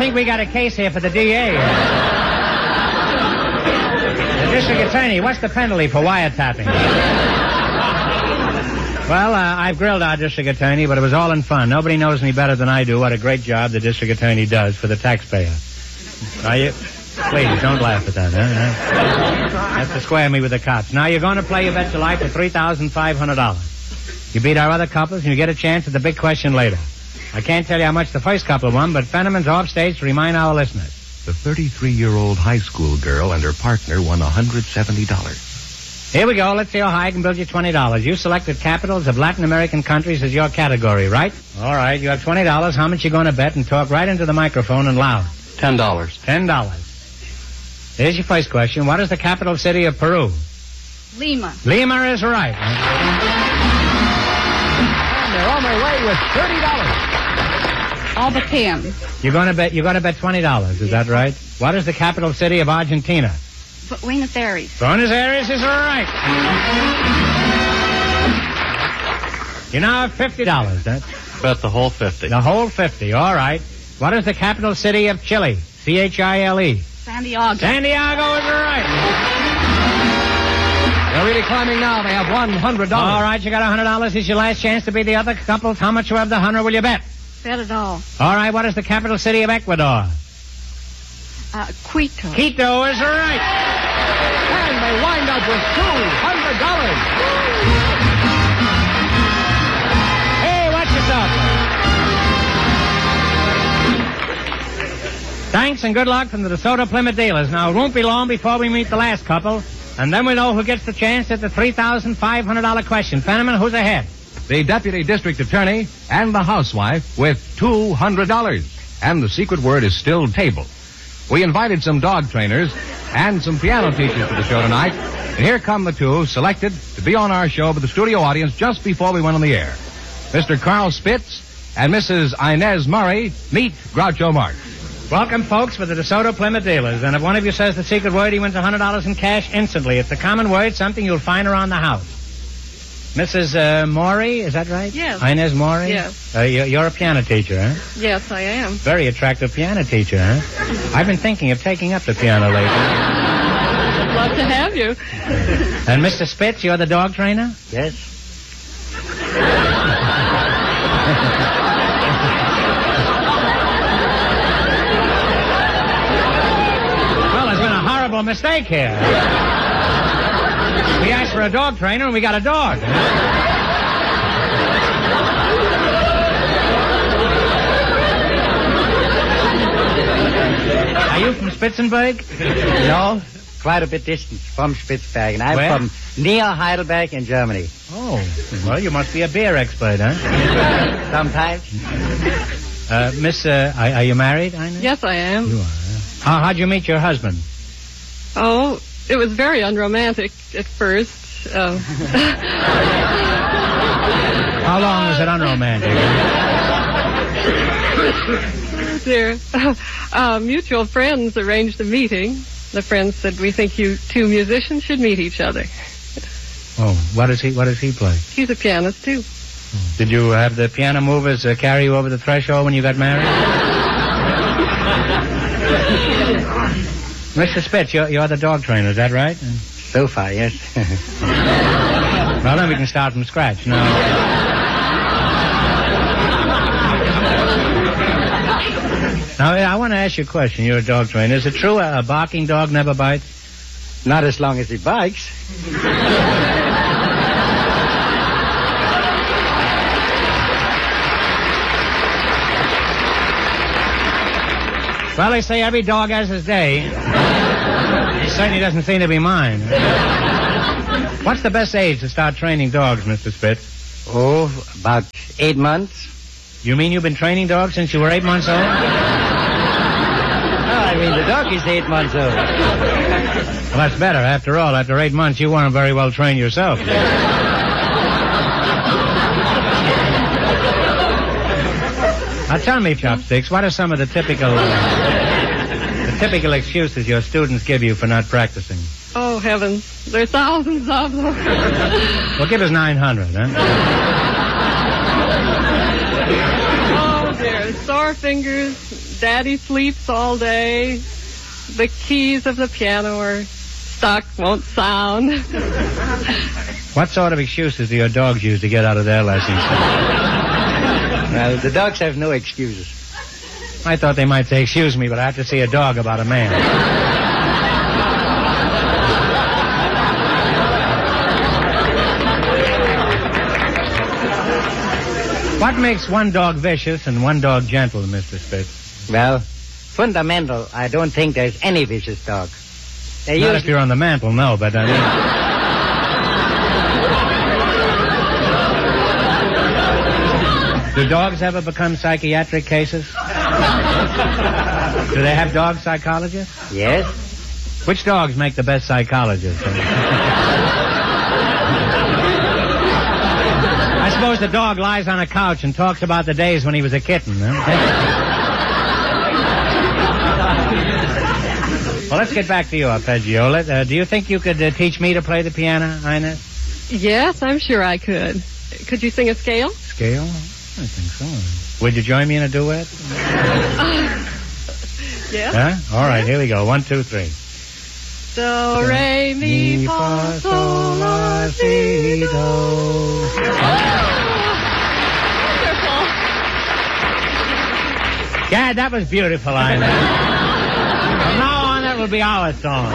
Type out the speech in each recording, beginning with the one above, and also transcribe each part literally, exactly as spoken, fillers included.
think we got a case here for the D A. The district attorney, what's the penalty for wiretapping? Well, uh, I've grilled our district attorney, but it was all in fun. Nobody knows me better than I do what a great job the district attorney does for the taxpayer. Are you? Please, don't laugh at that, huh? That's to square me with the cops. Now, you're going to play your bet your life for three thousand five hundred dollars. You beat our other couples, and you get a chance at the big question later. I can't tell you how much the first couple won, but Fenneman's off stage to remind our listeners. The thirty-three-year-old high school girl and her partner won one hundred seventy dollars. Here we go. Let's see how high I can build you twenty dollars. You selected capitals of Latin American countries as your category, right? All right, you have twenty dollars. How much you going to bet? And talk right into the microphone and loud. Ten dollars. Ten dollars. Here's your first question. What is the capital city of Peru? Lima. Lima is right. And they're on their way with thirty dollars. Albuquerque. You're going to bet. You're going to bet twenty dollars. Is that right? What is the capital city of Argentina? Buenos Aires. Buenos Aires is right. You now have fifty dollars. Huh? Bet the whole fifty. The whole fifty. All right. What is the capital city of Chile? C H I L E. Santiago. Santiago is right. They're really climbing now. They have one hundred dollars. All right, you got one hundred dollars. This is your last chance to beat the other couples. How much of the one hundred will you bet? Bet it all. All right, what is the capital city of Ecuador? Uh, Quito. Quito is right. And they wind up with two hundred dollars. Hey, watch yourself. Thanks and good luck from the DeSoto Plymouth dealers. Now, it won't be long before we meet the last couple, and then we know who gets the chance at the three thousand five hundred dollars question. Fenneman, who's ahead? The deputy district attorney and the housewife with two hundred dollars. And the secret word is still table. We invited some dog trainers and some piano teachers to the show tonight. And here come the two selected to be on our show with the studio audience just before we went on the air. Mister Carl Spitz and Missus Inez Murray. Meet Groucho Marx. Welcome, folks, for the DeSoto Plymouth dealers. And if one of you says the secret word, he wins one hundred dollars in cash instantly. It's a common word, something you'll find around the house. Missus Uh, Maury, is that right? Yes. Inez Maury? Yes. Uh, you're, you're a piano teacher, huh? Yes, I am. Very attractive piano teacher, huh? I've been thinking of taking up the piano lately. I'd love to have you. And Mister Spitz, you're the dog trainer? Yes. Well, there's been a horrible mistake here. We asked for a dog trainer and we got a dog. Are you from Spitzenberg? No, quite a bit distant from Spitzbergen. I'm Where? from near Heidelberg in Germany. Oh, well, you must be a beer expert, huh? Sometimes. Uh, Miss, uh, are, are you married, Inez? Yes, I am. You are. How, how'd you meet your husband? Oh, it was very unromantic at first. Uh, How long is it unromantic? oh, dear. Uh, mutual friends arranged a meeting. The friends said, we think you two musicians should meet each other. Oh, what does he, what does he play? He's a pianist, too. Did you have the piano movers uh, carry you over the threshold when you got married? Mister Spitz, you're, you're the dog trainer, is that right? So far, yes. Well, then we can start from scratch. Now, now I want to ask you a question. You're a dog trainer. Is it true a, a barking dog never bites? Not as long as he bikes. Well, they say every dog has his day. It certainly doesn't seem to be mine. What's the best age to start training dogs, Mister Spitz? Oh, about eight months. You mean you've been training dogs since you were eight months old? No, I mean the dog is eight months old. Well, that's better. After all, after eight months, you weren't very well trained yourself. Now tell me, Chopsticks, what are some of the typical uh, the typical excuses your students give you for not practicing? Oh, heavens. There are thousands of them. Well, give us nine hundred, huh? Oh, dear. Sore four fingers, Daddy sleeps all day, the keys of the piano are stuck, won't sound. What sort of excuses do your dogs use to get out of their lessons? Well, the dogs have no excuses. I thought they might say, excuse me, but I have to see a dog about a man. What makes one dog vicious and one dog gentle, Mister Spitz? Well, fundamental, I don't think there's any vicious dog. They Not usually... if you're on the mantle, no, but I mean... Do dogs ever become psychiatric cases? Do they have dog psychologists? Yes. Which dogs make the best psychologists? I suppose the dog lies on a couch and talks about the days when he was a kitten, huh? Well, let's get back to you, Arpeggio. Let, uh, do you think you could uh, teach me to play the piano, Ines? Yes, I'm sure I could. Could you sing a scale? Scale? I think so. Would you join me in a duet? Yes. Huh? All right, here we go. One, two, three. Do, re, mi, fa, sol, la, si, do. Wonderful. Yeah, that was beautiful, Ines. From now on, that will be our song.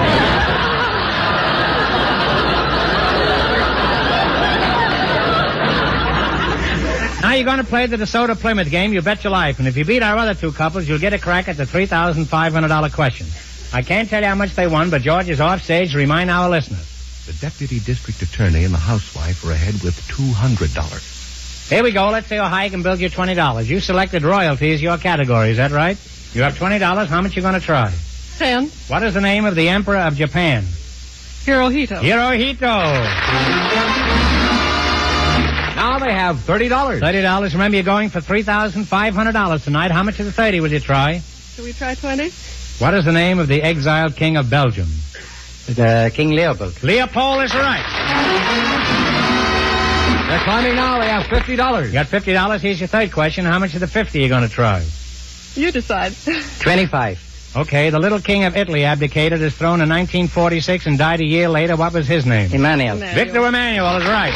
Now you're going to play the DeSoto Plymouth game, you bet your life. And if you beat our other two couples, you'll get a crack at the three thousand five hundred dollars question. I can't tell you how much they won, but George is off stage to remind our listeners. The deputy district attorney and the housewife are ahead with two hundred dollars. Here we go. Let's see how high I can build you twenty dollars. You selected royalty as your category, is that right? You have twenty dollars. How much you going to try? Ten. What is the name of the Emperor of Japan? Hirohito. Hirohito. Now they have thirty dollars. thirty dollars. Remember, you're going for three thousand five hundred dollars tonight. How much of the thirty will you try? Should we try twenty? What is the name of the exiled king of Belgium? The King Leopold. Leopold is right. They're climbing now. They have fifty dollars. You got fifty dollars. Here's your third question. How much of the fifty are you going to try? You decide. Twenty-five. Okay, the little king of Italy abdicated, his throne in nineteen forty-six, and died a year later. What was his name? Emmanuel. Victor Emmanuel is right.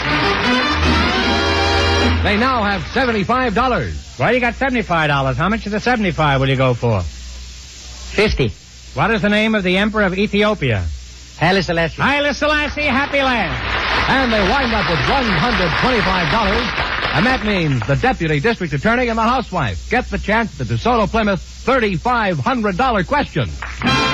They now have seventy-five dollars. Well, you got seventy-five dollars. How much of the seventy-five will you go for? Fifty. What is the name of the emperor of Ethiopia? Haile Selassie. Haile Selassie, happy land. And they wind up with one hundred twenty-five dollars. And that means the deputy district attorney and the housewife get the chance at the DeSoto Plymouth thirty-five hundred dollars question.